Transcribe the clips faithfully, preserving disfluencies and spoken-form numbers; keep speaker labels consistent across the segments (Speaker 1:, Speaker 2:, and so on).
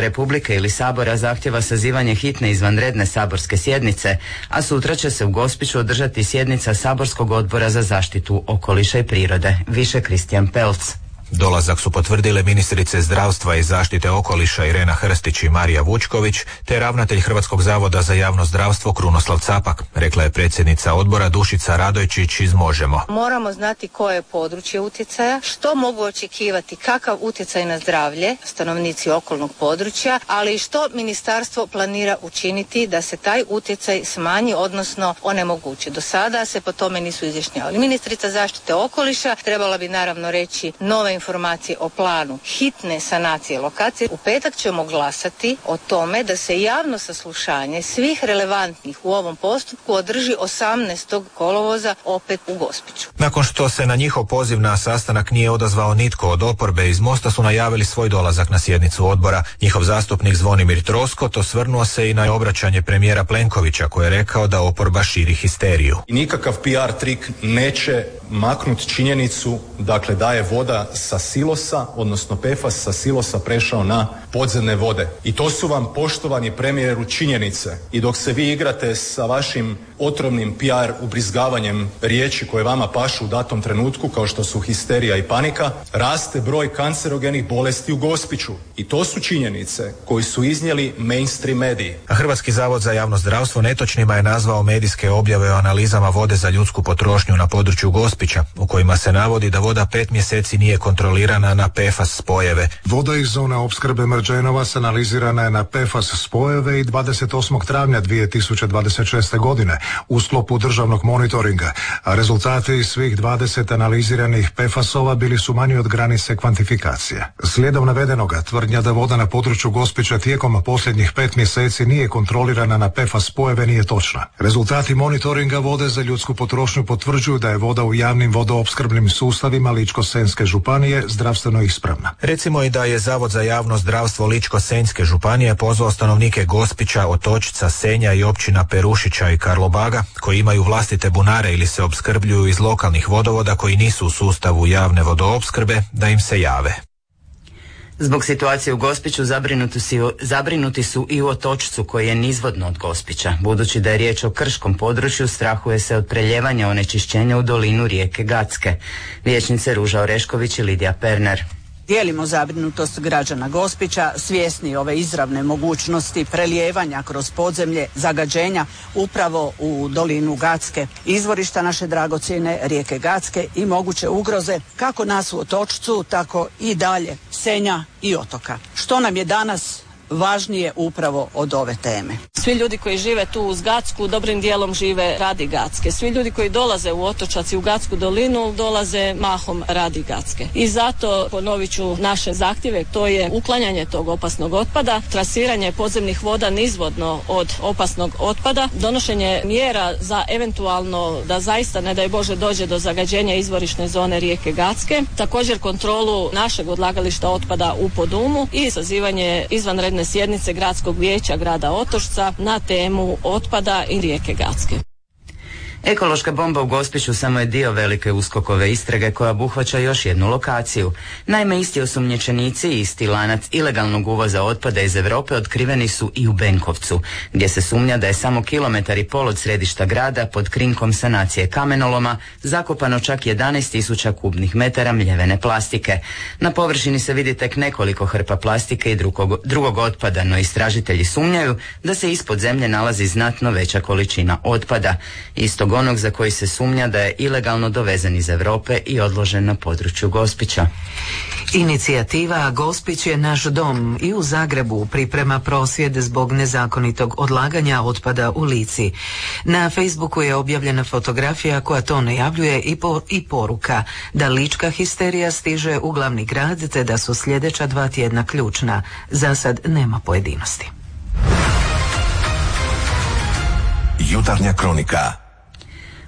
Speaker 1: Republike ili Sabora zahtjeva sazivanje hitne izvanredne saborske sjednice, a sutra će se u Gospiću održati sjednica Saborskog odbora za zaštitu okoliša i prirode. Više Kristijan Pelc.
Speaker 2: Dolazak su potvrdile ministrice zdravstva i zaštite okoliša Irena Hrstić i Marija Vučković, te ravnatelj Hrvatskog zavoda za javno zdravstvo Krunoslav Capak, rekla je predsjednica odbora Dušica Radojčić iz Možemo.
Speaker 3: Moramo znati koje je područje utjecaja, što mogu očekivati, kakav utjecaj na zdravlje stanovnici okolnog područja, ali i što ministarstvo planira učiniti da se taj utjecaj smanji, odnosno onemogući. Do sada se po tome nisu izjašnjavali. Ministrica zaštite okoliša trebala bi naravno reći nove informacije o planu hitne sanacije lokacije. U petak ćemo glasati o tome da se javno saslušanje svih relevantnih u ovom postupku održi osamnaestog kolovoza opet u Gospiću.
Speaker 2: Nakon što se na njihov poziv na sastanak nije odazvao nitko od oporbe, iz Mosta su najavili svoj dolazak na sjednicu odbora. Njihov zastupnik Zvonimir Troskot osvrnuo se i na obraćanje premijera Plenkovića koji je rekao da oporba širi histeriju.
Speaker 4: I nikakav P R trik neće maknut činjenicu, dakle da je voda sa silosa, odnosno P F A S sa silosa prešao na podzemne vode. I to su vam, poštovani premijeru, činjenice. I dok se vi igrate sa vašim otrovnim P R ubrizgavanjem riječi koje vama pašu u datom trenutku, kao što su histerija i panika, raste broj kancerogenih bolesti u Gospiću. I to su činjenice koji su iznijeli mainstream mediji.
Speaker 2: A Hrvatski zavod za javno zdravstvo netočnima je nazvao medijske objave o analizama vode za ljudsku potrošnju na području Gospića, u kojima se navodi da voda pet mjeseci nije kontrolirana na P F A S spojeve.
Speaker 5: Voda iz zone opskrbe Mrđenovac analizirana je na P F A S spojeve i dvadeset osmog travnja dvije tisuće dvadeset šeste. godine u sklopu državnog monitoringa, a rezultati iz svih dvadeset analiziranih P F A S-ova bili su manji od granice kvantifikacije. Slijedom navedenoga, tvrdnja da voda na području Gospića tijekom posljednjih pet mjeseci nije kontrolirana na P F A S spojeve nije točna. Rezultati monitoringa vode za ljudsku potrošnju potvrđuju da je voda u javnim vodoopskrbnim sustavima Ličko-senjske županije zdravstveno ispravna.
Speaker 2: Recimo i da je Zavod za javno zdravstvo Ličko-senjske županije pozvao stanovnike Gospića, Otočca, Senja i općina Perušića i Karlobaga, koji imaju vlastite bunare ili se opskrbljuju iz lokalnih vodovoda koji nisu u sustavu javne vodoopskrbe, da im se jave.
Speaker 1: Zbog situacije u Gospiću zabrinuti su, zabrinuti su i u Otočcu koji je nizvodno od Gospića. Budući da je riječ o krškom području, strahuje se od preljevanja onečišćenja u dolinu rijeke Gacke. Vijećnice Ruža Orešković i Lidija Perner.
Speaker 6: Dijelimo zabrinutost građana Gospića, svjesni ove izravne mogućnosti prelijevanja kroz podzemlje zagađenja upravo u dolinu Gacke, izvorišta naše dragocjene rijeke Gacke i moguće ugroze kako nas u Otočcu, tako i dalje Senja i Otoka. Što nam je danas važnije upravo od ove teme?
Speaker 7: Svi ljudi koji žive tu uz Gacku dobrim dijelom žive radi Gacke. Svi ljudi koji dolaze u Otočac i u Gacku dolinu dolaze mahom radi Gacke. I zato ponovit ću naše zahtjeve, to je uklanjanje tog opasnog otpada, trasiranje podzemnih voda nizvodno od opasnog otpada, donošenje mjera za eventualno da zaista ne daj Bože dođe do zagađenja izvorišne zone rijeke Gacke, također kontrolu našeg odlagališta otpada u Podumu i sazivanje izvanredne sjednice Gradskog vijeća grada Otočca na temu otpada i rijeke Gacke.
Speaker 1: Ekološka bomba u Gospiću samo je dio velike uskokove istrage koja obuhvaća još jednu lokaciju. Naime, isti osumnjičenici i isti lanac ilegalnog uvoza otpada iz Europe otkriveni su i u Benkovcu, gdje se sumnja da je samo kilometar i pol od središta grada pod krinkom sanacije kamenoloma zakopano čak jedanaest tisuća kubnih metara mljevene plastike. Na površini se vidi tek nekoliko hrpa plastike i drugog, drugog otpada, no istražitelji sumnjaju da se ispod zemlje nalazi znatno veća količina otpada, istog onog za koji se sumnja da je ilegalno dovezen iz Europe i odložen na području Gospića.
Speaker 8: Inicijativa Gospić je naš dom i u Zagrebu priprema prosvjed zbog nezakonitog odlaganja otpada u Lici. Na Facebooku je objavljena fotografija koja to najavljuje i, po, i poruka da lička histerija stiže u glavni grad te da su sljedeća dva tjedna ključna. Za sad nema pojedinosti.
Speaker 9: Jutarnja kronika.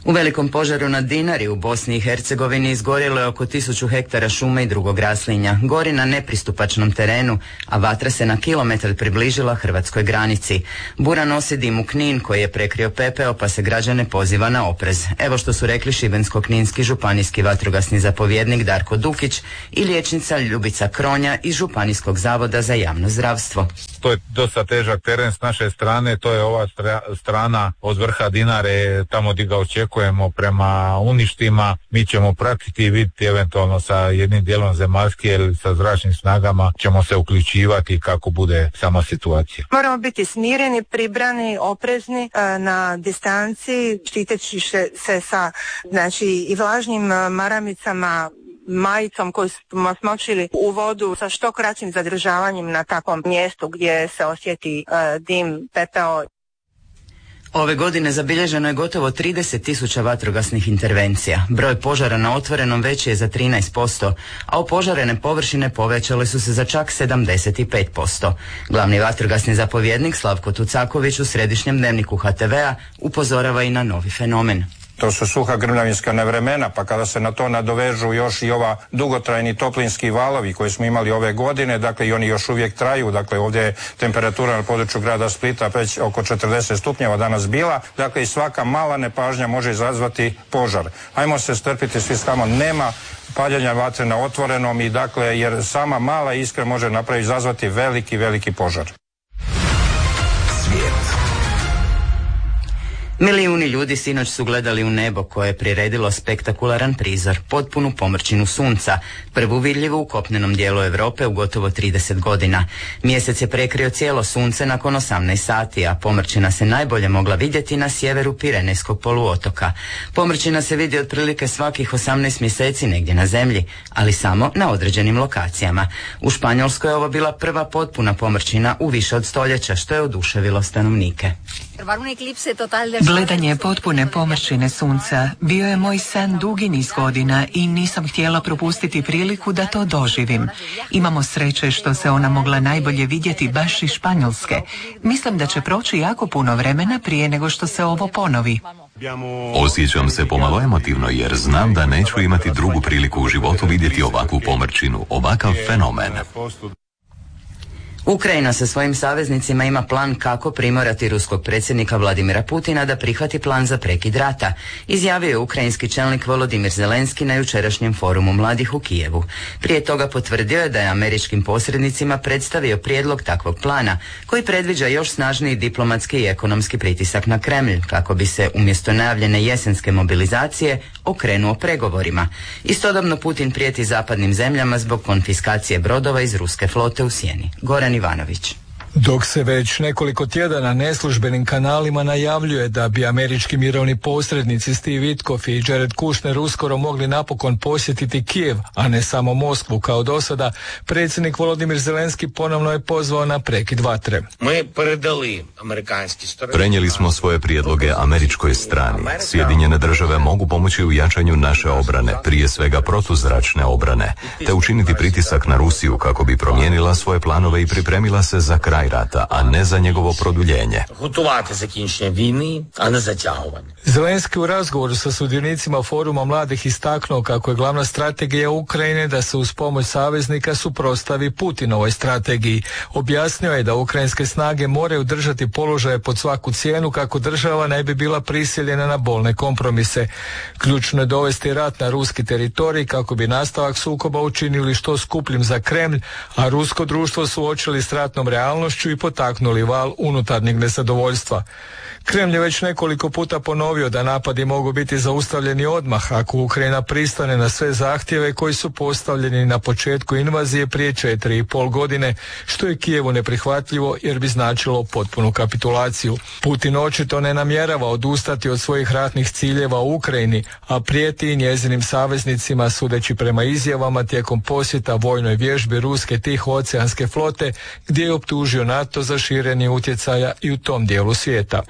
Speaker 1: U velikom požaru na Dinari u Bosni i Hercegovini izgorjelo je oko tisuću hektara šume i drugog raslinja. Gori na nepristupačnom terenu, a vatra se na kilometar približila hrvatskoj granici. Bura nosi dim u Knin koji je prekrio pepeo, pa se građane poziva na oprez. Evo što su rekli šibensko-kninski županijski vatrogasni zapovjednik Darko Dukić i liječnica Ljubica Kronja iz Županijskog zavoda za javno zdravstvo.
Speaker 9: To je dosta težak teren s naše strane, to je ova strana od vrha Dinare, tamo gdje ga očekujemo prema uništima. Mi ćemo pratiti i vidjeti eventualno sa jednim dijelom zemaljske ili sa zračnim snagama ćemo se uključivati kako bude sama situacija.
Speaker 10: Moramo biti smireni, pribrani, oprezni na distanci, štiteći se sa znači i vlažnim maramicama, majicom koju smo smočili u vodu sa što kraćim zadržavanjem na takvom mjestu gdje se osjeti uh, dim, pepeo.
Speaker 1: Ove godine zabilježeno je gotovo trideset tisuća vatrogasnih intervencija. Broj požara na otvorenom veći je za trinaest posto, a opožarene površine povećale su se za čak sedamdeset pet posto. Glavni vatrogasni zapovjednik Slavko Tucaković u središnjem dnevniku H T V-a upozorava i na novi fenomen.
Speaker 11: To su suha grmljavinska nevremena, pa kada se na to nadovežu još i ova dugotrajni toplinski valovi koje smo imali ove godine, dakle i oni još uvijek traju, dakle ovdje je temperatura na području grada Splita već oko četrdeset stupnjeva danas bila, dakle i svaka mala nepažnja može izazvati požar. Ajmo se strpiti svi samo, nema paljenja vatre na otvorenom i dakle jer sama mala iskra može napraviti izazvati veliki, veliki požar.
Speaker 2: Svijet.
Speaker 1: Milijuni ljudi sinoć su gledali u nebo koje je priredilo spektakularan prizor, potpunu pomrčinu sunca, prvu vidljivu u kopnenom dijelu Europe u gotovo trideset godina. Mjesec je prekrio cijelo sunce nakon osamnaest sati, a pomrčina se najbolje mogla vidjeti na sjeveru Pirenejskog poluotoka. Pomrčina se vidi otprilike svakih osamnaest mjeseci negdje na zemlji, ali samo na određenim lokacijama. U Španjolskoj je ovo bila prva potpuna pomrčina u više od stoljeća, što je oduševilo stanovnike.
Speaker 12: Gledanje potpune pomrčine sunca bio je moj san dugi niz godina i nisam htjela propustiti priliku da to doživim. Imamo sreće što se ona mogla najbolje vidjeti baš iz Španjolske. Mislim da će proći jako puno vremena prije nego što se ovo ponovi.
Speaker 13: Osjećam se pomalo emotivno jer znam da neću imati drugu priliku u životu vidjeti ovakvu pomrčinu, ovakav fenomen.
Speaker 1: Ukrajina sa svojim saveznicima ima plan kako primorati ruskog predsjednika Vladimira Putina da prihvati plan za prekid rata, izjavio je ukrajinski čelnik Volodimir Zelenski na jučerašnjem forumu mladih u Kijevu. Prije toga potvrdio je da je američkim posrednicima predstavio prijedlog takvog plana, koji predviđa još snažniji diplomatski i ekonomski pritisak na Kremlj, kako bi se umjesto najavljene jesenske mobilizacije okrenuo pregovorima. Istodobno Putin prijeti zapadnim zemljama zbog konfiskacije brodova iz ruske flote u sjeni. Goran Ivanović.
Speaker 14: Dok se već nekoliko tjedana neslužbenim kanalima najavljuje da bi američki mirovni posrednici Steve Witkoff i Jared Kushner uskoro mogli napokon posjetiti Kijev, a ne samo Moskvu kao do sada, predsjednik Volodimir Zelenski ponovno je pozvao na prekid vatre.
Speaker 13: Prenijeli smo svoje prijedloge američkoj strani. Sjedinjene države mogu pomoći u jačanju naše obrane, prije svega protuzračne obrane, te učiniti pritisak na Rusiju kako bi promijenila svoje planove i pripremila se za kraj rata, a ne za njegovo produljenje.
Speaker 14: Zelenski u razgovoru sa sudionicima foruma mladih istaknuo kako je glavna strategija Ukrajine da se uz pomoć saveznika suprotstavi Putinovoj strategiji. Objasnio je da ukrajinske snage moraju držati položaje pod svaku cijenu kako država ne bi bila prisiljena na bolne kompromise. Ključno je dovesti rat na ruski teritorij kako bi nastavak sukoba učinili što skupljim za Kremlj, a rusko društvo suočili s ratnom realnošću i potaknuli val unutarnjeg nezadovoljstva. Kremlj je već nekoliko puta ponovio da napadi mogu biti zaustavljeni odmah ako Ukrajina pristane na sve zahtjeve koji su postavljeni na početku invazije prije četiri i pol godine, što je Kijevu neprihvatljivo jer bi značilo potpunu kapitulaciju. Putin očito ne namjerava odustati od svojih ratnih ciljeva u Ukrajini, a prijeti i njezinim saveznicima sudeći prema izjavama tijekom posjeta vojnoj vježbi ruske tihooceanske flote, gdje je optužio NATO za širenje utjecaja i u tom dijelu svijeta.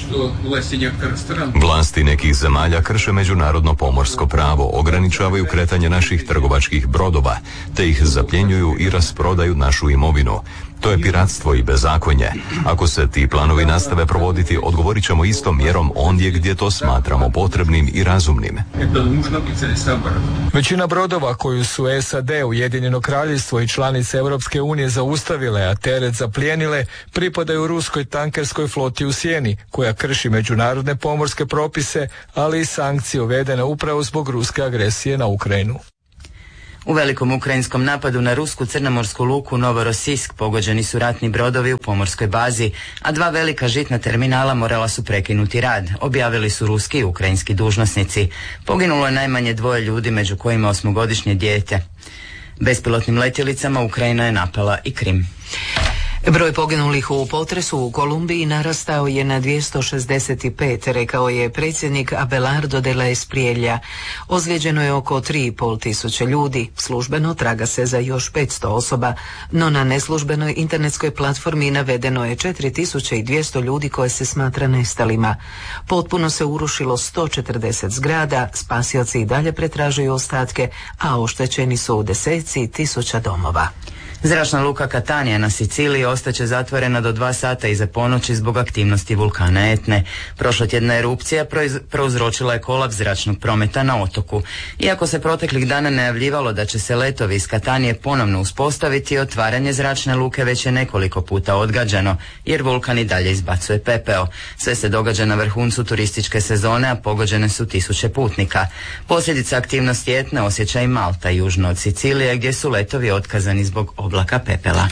Speaker 13: Vlasti nekih zemalja krše međunarodno pomorsko pravo, ograničavaju kretanje naših trgovačkih brodova, te ih zapljenjuju i rasprodaju našu imovinu. To je piratstvo i bezakonje. Ako se ti planovi nastave provoditi, odgovorit ćemo istom mjerom ondje gdje to smatramo potrebnim i razumnim.
Speaker 14: Većina brodova koju su S A D, Ujedinjeno kraljevstvo i članice Europske unije zaustavile, a teret zaplijenile, pripadaju ruskoj tankerskoj floti u sjeni, koja krši međunarodne pomorske propise, ali i sankcije uvedene upravo zbog ruske agresije na Ukrajinu.
Speaker 1: U velikom ukrajinskom napadu na rusku crnomorsku luku Novorosijsk pogođeni su ratni brodovi u pomorskoj bazi, a dva velika žitna terminala morala su prekinuti rad, objavili su ruski i ukrajinski dužnosnici. Poginulo je najmanje dvoje ljudi, među kojima osmogodišnje dijete. Bespilotnim letjelicama Ukrajina je napala i Krim.
Speaker 8: Broj poginulih u potresu u Kolumbiji narastao je na dvjesto šezdeset pet, rekao je predsjednik Abelardo de la Espriella. Ozlijeđeno je oko tri i pol tisuće ljudi. Službeno traga se za još petsto osoba, no na neslužbenoj internetskoj platformi navedeno je četiri tisuće dvjesto ljudi koje se smatra nestalima. Potpuno se urušilo sto četrdeset zgrada, spasioci i dalje pretražuju ostatke, a oštećeni su u deseci tisuća domova.
Speaker 1: Zračna luka Catania na Siciliji ostaće zatvorena do dva sata iza ponoći zbog aktivnosti vulkana Etne. Prošlotjedna erupcija prouzročila je kolaps zračnog prometa na otoku. Iako se proteklih dana najavljivalo da će se letovi iz Catanije ponovno uspostaviti, otvaranje zračne luke već je nekoliko puta odgađano, jer vulkan i dalje izbacuje pepeo. Sve se događa na vrhuncu turističke sezone, a pogođene su tisuće putnika. Posljedica aktivnosti Etne osjeća i Malta, južno od Sicilije, gdje su letovi otkazani zbog oblaka pepela.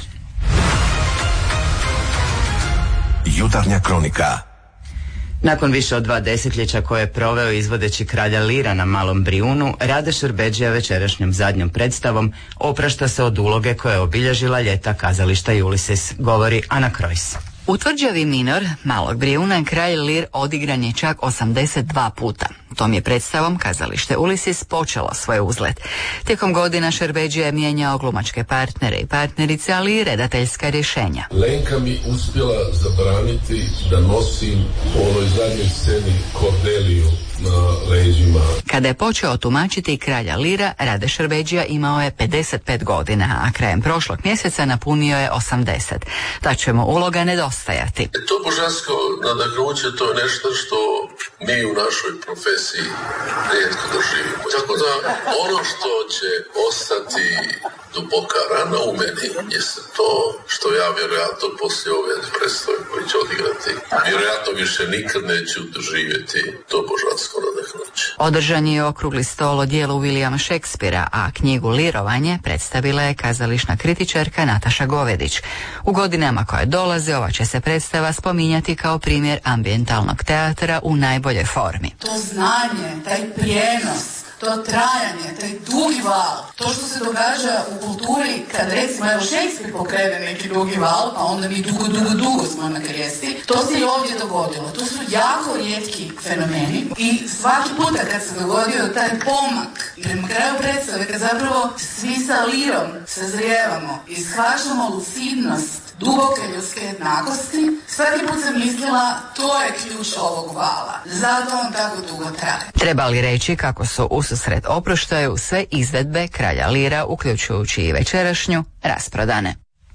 Speaker 15: Jutarnja kronika.
Speaker 1: Nakon više od dva desetljeća koje je proveo izvodeći kralja Lira na Malom Brijunu, Rade Šerbedžija večerašnjom zadnjom predstavom oprašta se od uloge koja je obilježila ljeta kazališta Ulysses, govori Ana Krojs.
Speaker 16: U tvrđavi Minor Malog Brijuna kralj Lir odigran je čak osamdeset dva puta. Tom je predstavom kazalište Ulysses počelo svoj uzlet. Tijekom godina Šerbedžija je mijenjao glumačke partnere i partnerice, ali i redateljska rješenja.
Speaker 17: Lenka mi uspjela zabraniti da nosim u onoj zadnjoj sceni Kordeliju na leđima.
Speaker 16: Kada je počeo tumačiti kralja Lira, Rade Šerbedžija imao je pedeset pet godina, a krajem prošlog mjeseca napunio je osamdeset. Ta će mu uloga nedostajati.
Speaker 17: To božansko nadahnuće, to je nešto što mi u našoj profesiji rijetko doživimo. Tako da ono što će ostati duboka rana u meni je to što ja vjerojatno poslije ove predstave koji će odigrati vjerojatno više nikad neću doživjeti to božansko nadahnuće.
Speaker 16: Održan je okrugli stol o dijelu Williama Shakespearea, a knjigu Lirovanje predstavila je kazališna kritičarka Nataša Govedić. U godinama koje dolaze ova će se predstava spominjati kao primjer ambientalnog teatra u najboljoj formi.
Speaker 18: To znanje, taj prijenos, to trajanje, taj dugi val, to što se događa u kulturi kad recimo evo Shakespeare pokrene neki dugi val, pa onda mi dugo, dugo, dugo smo na kresti, to se i ovdje dogodilo. To su jako rijetki fenomeni i svaki puta kad se dogodio taj pomak i prema kraju predstave kad zapravo svi sa Lirom sazrijevamo i shvaćamo lucidnost duboke ljudske jednakosti, svaki put sam mislila to je ključ ovog vala. Zato on tako dugo traje.
Speaker 16: Treba li reći kako su ususret oproštaju sve izvedbe kralja Lira, uključujući i večerašnju, rasprodane.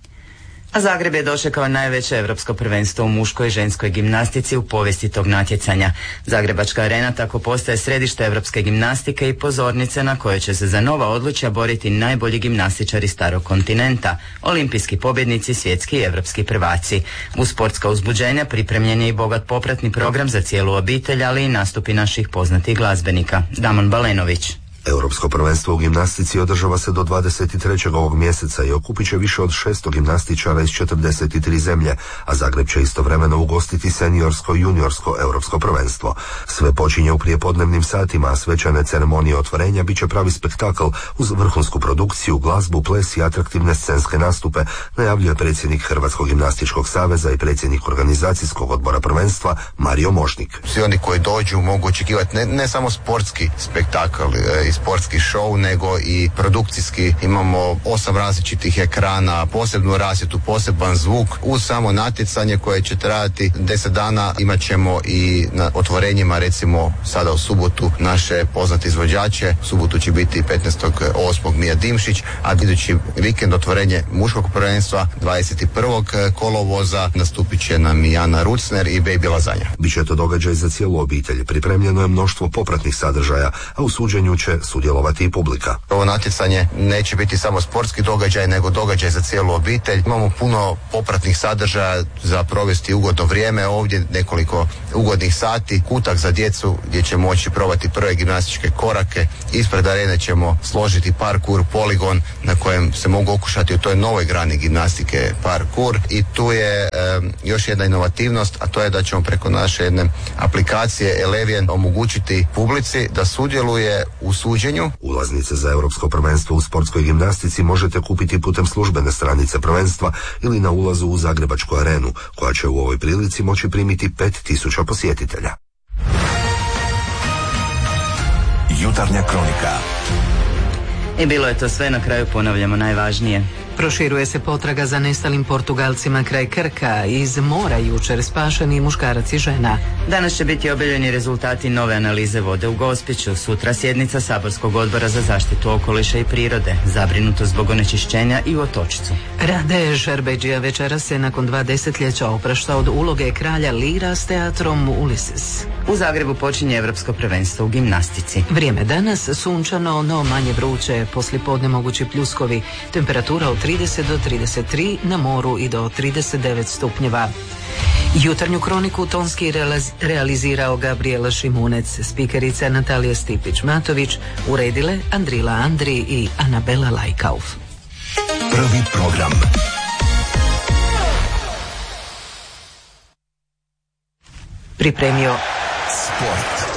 Speaker 1: A Zagreb je dočekao najveće europsko prvenstvo u muškoj i ženskoj gimnastici u povijesti tog natjecanja. Zagrebačka arena tako postaje središte europske gimnastike i pozornice na kojoj će se za nova odličja boriti najbolji gimnastičari starog kontinenta, olimpijski pobjednici, svjetski i europski prvaci. U sportska uzbuđenja pripremljen je i bogat popratni program za cijelu obitelj, ali i nastupi naših poznatih glazbenika. Damon Balenović.
Speaker 19: Europsko prvenstvo u gimnastici održava se do dvadeset trećeg ovog mjeseca i okupit će više od šesto gimnastičara iz četrdeset tri zemlje, a Zagreb će istovremeno ugostiti seniorsko i juniorsko europsko prvenstvo. Sve počinje u prijepodnevnim satima, a svečane ceremonije otvorenja bit će pravi spektakl uz vrhunsku produkciju, glazbu, ples i atraktivne scenske nastupe, najavljuje predsjednik Hrvatskog gimnastičkog saveza i predsjednik organizacijskog odbora prvenstva Mario Mošnik.
Speaker 20: Svi oni koji dođu mogu očekivati ne, ne samo sportski spektakl, biti sportski show, nego i produkcijski. Imamo osam različitih ekrana, posebnu rasvjetu, poseban zvuk. Uz samo natjecanje koje će trajati deset dana imat ćemo i na otvorenjima, recimo sada u subotu, naše poznate izvođače. U subotu će biti petnaestog osmog Mija Dimšić, a idući vikend otvorenje muškog prvenstva dvadeset prvog kolovoza nastupit će nam Jana Rucner i Baby Lazanja.
Speaker 19: Biće to događaj za cijelu obitelj. Pripremljeno je mnoštvo popratnih sadržaja, a u suđenju će sudjelovati i publika.
Speaker 20: Ovo natjecanje neće biti samo sportski događaj, nego događaj za cijelu obitelj. Imamo puno popratnih sadržaja za provesti ugodno vrijeme. Ovdje nekoliko ugodnih sati, kutak za djecu gdje će moći probati prve gimnastičke korake. Ispred arene ćemo složiti parkour poligon na kojem se mogu okušati u toj novoj grani gimnastike parkour. I tu je e, još jedna inovativnost, a to je da ćemo preko naše jedne aplikacije Eleven omogućiti publici da sudjeluje u suđenju.
Speaker 19: Ulaznice za Europsko prvenstvo u sportskoj gimnastici možete kupiti putem službene stranice prvenstva ili na ulazu u Zagrebačku arenu, koja će u ovoj prilici moći primiti pet tisuća posjetitelja.
Speaker 15: Jutarnja kronika.
Speaker 1: I bilo je to sve, na kraju ponavljamo najvažnije.
Speaker 8: Proširuje se potraga za nestalim Portugalcima kraj Krka. Iz mora jučer spašeni muškarac i žena.
Speaker 1: Danas će biti objavljeni rezultati nove analize vode u Gospiću. Sutra sjednica Saborskog odbora za zaštitu okoliša i prirode. Zabrinuto zbog onečišćenja i u Otočcu.
Speaker 8: Rade Šerbedžija večeras se nakon dva desetljeća oprašta od uloge kralja Lira s teatrom Ulysses.
Speaker 1: U Zagrebu počinje Europsko prvenstvo u gimnastici.
Speaker 8: Vrijeme danas sunčano, no manje vruće. Poslijepodne mogući pljuskovi. Temperatura od trideset do trideset tri, na moru i do trideset devet stupnjeva. Jutarnju kroniku tonski realizirao Gabriela Šimunec, spikerica Natalija Stipić-Matović, uredile Andrila Andri i Anabela Lajkauf.
Speaker 15: Prvi program.
Speaker 8: Pripremio
Speaker 15: Sport.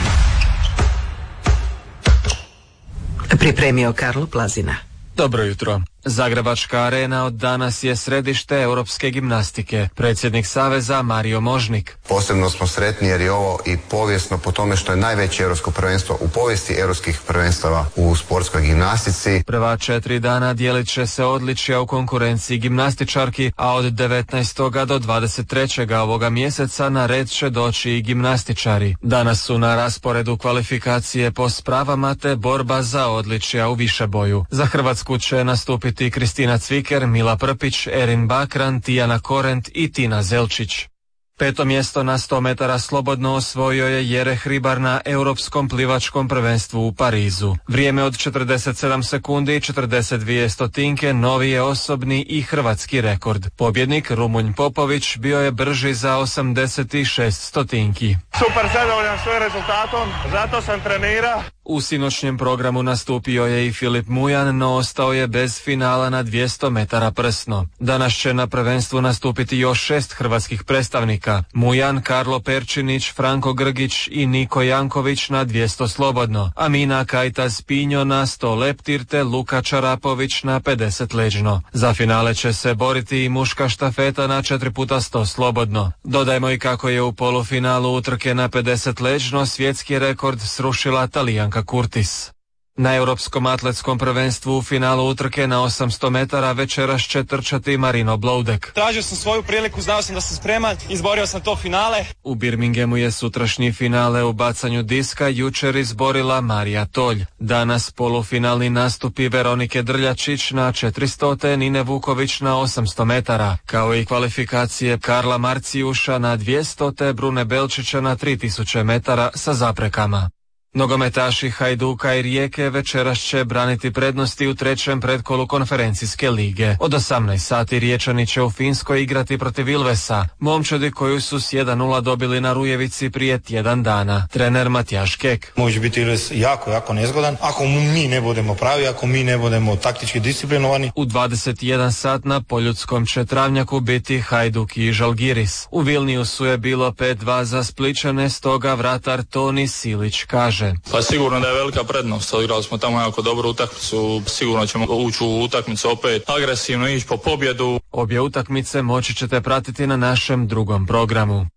Speaker 8: Pripremio Karlo Plazina.
Speaker 21: Dobro jutro. Zagrebačka arena od danas je središte europske gimnastike. Predsjednik Saveza Mario Možnik.
Speaker 20: Posebno smo sretni jer je ovo i povijesno po tome što je najveće europsko prvenstvo u povijesti europskih prvenstava u sportskoj gimnastici.
Speaker 21: Prva četiri dana dijelit će se odličja u konkurenciji gimnastičarki, a od devetnaestog do dvadeset trećeg ovoga mjeseca na red će doći i gimnastičari. Danas su na rasporedu kvalifikacije po spravama te borba za odličja u višeboju. Za Hrvatsku će nastupiti Kristina Cviker, Mila Prpić, Erin Bakran, Tijana Korent i Tina Zelčić. Peto mjesto na sto metara slobodno osvojio je Jere Hribar na Europskom plivačkom prvenstvu u Parizu. Vrijeme od četrdeset sedam sekundi i četrdeset dvije stotinke novi je osobni i hrvatski rekord. Pobjednik Rumunj Popović bio je brži za osamdeset šest stotinki.
Speaker 22: Super zadovoljan svojim rezultatom, zato sam trenirao.
Speaker 21: U sinoćnjem programu nastupio je i Filip Mujan, no ostao je bez finala na dvjesto metara prsno. Danas će na prvenstvu nastupiti još šest hrvatskih predstavnika. Mujan, Karlo Perčinić, Franko Grgić i Niko Janković na dvjesto slobodno, a Mina Kajtas Pinjo na sto leptir te Luka Čarapović na pedeset leđno. Za finale će se boriti i muška štafeta na četiri puta sto slobodno. Dodajmo i kako je u polufinalu utrke na pedeset leđno svjetski rekord srušila Talijanka Kurtis. Na Europskom atletskom prvenstvu u finalu utrke na osamsto metara večeras će trčati Marino Bloudek.
Speaker 23: Tražio sam svoju priliku, znao sam da sam spreman, izborio sam to finale.
Speaker 21: U Birminghamu je sutrašnji finale u bacanju diska jučer izborila Marija Tolj. Danas polufinalni nastupi Veronike Drljačić na četiristo, Nine Vuković na osamsto metara, kao i kvalifikacije Karla Marcijuša na dvjesto te Brune Belčića na tri tisuće metara sa zaprekama. Nogometaši Hajduka i Rijeke večeras će braniti prednosti u trećem pretkolu konferencijske lige. Od osamnaest sati Riječani će u Finskoj igrati protiv Ilvesa, momčadi koju su s jedan nula dobili na Rujevici prije tjedan dana. Trener Matijaš Kek.
Speaker 24: Može biti Ilves jako, jako nezgodan ako mi ne budemo pravi, ako mi ne budemo taktički disciplinovani.
Speaker 21: U dvadeset jedan sat na Poljudskom će travnjaku biti Hajduk i Žalgiris. U Vilniusu je bilo pet dva za Spličane, stoga vratar Toni Silić kaže:
Speaker 25: Pa sigurno da je velika prednost, odigrali smo tamo jako dobru utakmicu, sigurno ćemo ući u utakmicu opet agresivno, ići po pobjedu.
Speaker 21: Obje utakmice moći ćete pratiti na našem drugom programu.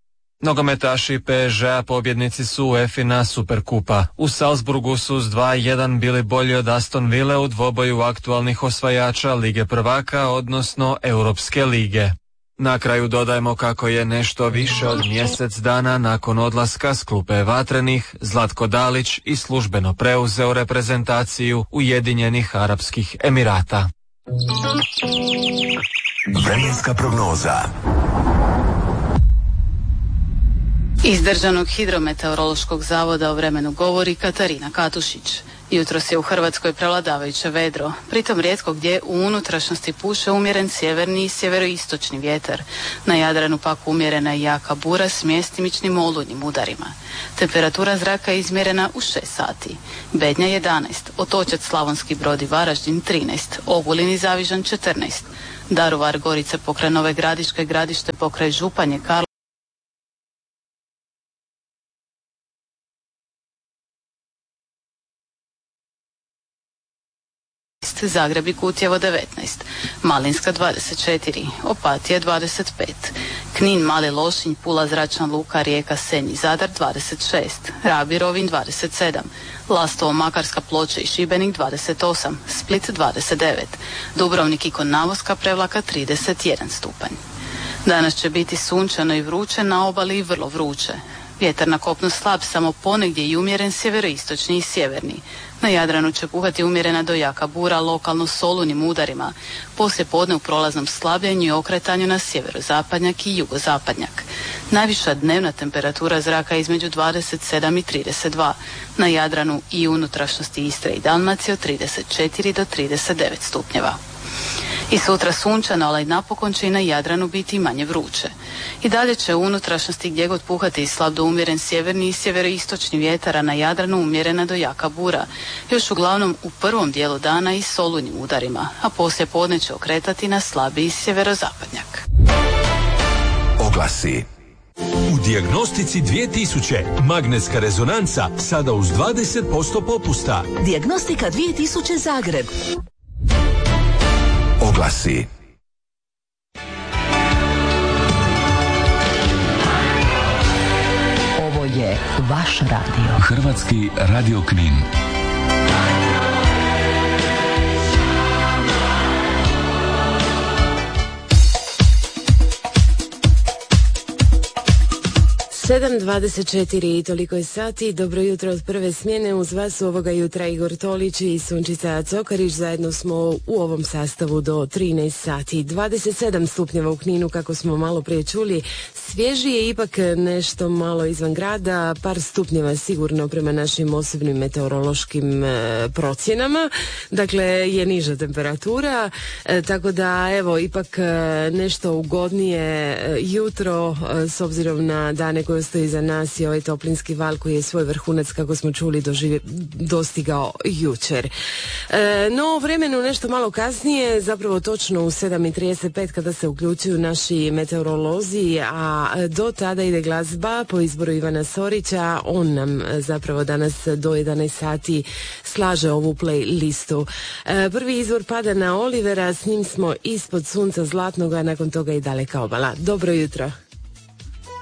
Speaker 21: Nogometaši P S G-a pobjednici su UEFA Superkupa. U Salzburgu su s dva jedan bili bolji od Aston Ville u dvoboju aktualnih osvajača Lige prvaka, odnosno Europske lige. Na kraju dodajemo kako je nešto više od mjesec dana nakon odlaska s klupe Vatrenih, Zlatko Dalić i službeno preuzeo reprezentaciju Ujedinjenih Arapskih Emirata.
Speaker 15: Vremenska prognoza.
Speaker 3: Iz Državnog hidrometeorološkog zavoda o vremenu govori Katarina Katušić. Jutros je u Hrvatskoj prevladavajuće vedro, pritom rijetko gdje u unutrašnjosti puše umjeren sjeverni i sjeveroistočni vjetar. Na Jadranu pak umjerena i jaka bura s mjestimičnim olujnim udarima. Temperatura zraka je izmjerena u šest sati. Bednja jedanaest, Otočac, Slavonski Brod i Varaždin trinaest, Ogulin i Zavižan četrnaest, Daruvar, Gorice pokraj Nove Gradiške, Gradište pokraj Županje, Karlo Zagreb i Kutjevo devetnaest, Malinska dvadeset četiri, Opatija dvadeset pet, Knin, Mali Lošinj, Pula, Zračna luka, Rijeka, Senj i Zadar dvadeset šest, Rab i Rovinj dvadeset sedam, Lastovo, Makarska, Ploče i Šibenik dvadeset osam, Split dvadeset devet, Dubrovnik i Konavoska, Prevlaka trideset jedan stupanj. Danas će biti sunčano i vruće, na obali i vrlo vruće. Vjetar na kopnu slab, samo ponegdje i umjeren sjeveroistočni i sjeverni. Na Jadranu će puhati umjerena do jaka bura, lokalno s olujnim udarima. Poslije podne u prolaznom slabljenju i okretanju na sjeverozapadnjak i jugozapadnjak. Najviša dnevna temperatura zraka između dvadeset sedam i trideset dva. Na Jadranu i unutrašnjosti Istre i Dalmacije od trideset četiri do trideset devet stupnjeva. I sutra sunčano, ali napokon će i na Jadranu biti manje vruće. I dalje će u unutrašnjosti gdje god puhati slab do umjeren sjeverni i sjeveroistočni vjetar, a na Jadranu umjerena do jaka bura. Još uglavnom u prvom dijelu dana i s olujnim udarima, a poslije podne će okretati na slabiji sjeverozapadnjak.
Speaker 15: Oglasi.
Speaker 4: U Dijagnostici dvije tisuće magnetska rezonanca sada uz dvadeset posto popusta.
Speaker 5: Dijagnostika dvije tisuće Zagreb.
Speaker 15: Oglasi.
Speaker 5: Ovo je vaš radio.
Speaker 4: Hrvatski radio Knin.
Speaker 6: sedam dvadeset četiri i toliko je sati. Dobro jutro od prve smjene. Uz vas su ovoga jutra Igor Tolić i Sunčica Cokarić. Zajedno smo u ovom sastavu do trinaest sati. dvadeset sedam stupnjeva u Kninu, kako smo malo prije čuli. Svježi je ipak nešto malo izvan grada. Par stupnjeva sigurno prema našim osobnim meteorološkim e, procjenama. Dakle, je niža temperatura. E, tako da, evo, ipak e, nešto ugodnije e, jutro e, s obzirom na dane koje stoji iza nas i ovaj toplinski val koji je svoj vrhunac, kako smo čuli, dožive, dostigao jučer. E, no, vremenu nešto malo kasnije, zapravo točno u sedam i trideset pet kada se uključuju naši meteorolozi, a do tada ide glazba po izboru Ivana Sorića. On nam zapravo danas do jedanaest sati slaže ovu playlistu. E, prvi izvor pada na Olivera, s njim smo Ispod sunca zlatnoga, nakon toga i Daleka obala. Dobro jutro.